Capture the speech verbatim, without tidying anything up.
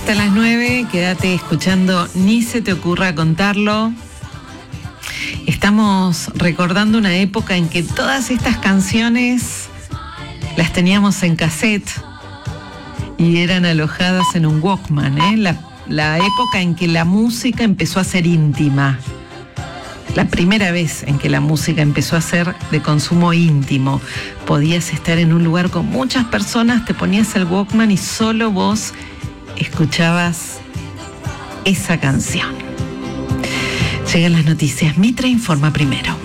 Hasta las nueve, quédate escuchando Ni se te ocurra contarlo. Estamos recordando una época en que todas estas canciones las teníamos en cassette y eran alojadas en un Walkman, ¿eh? La, la época en que la música empezó a ser íntima. La primera vez en que la música empezó a ser de consumo íntimo. Podías estar en un lugar con muchas personas, te ponías el Walkman y solo vos escuchabas esa canción. Llegan las noticias. Mitra informa primero.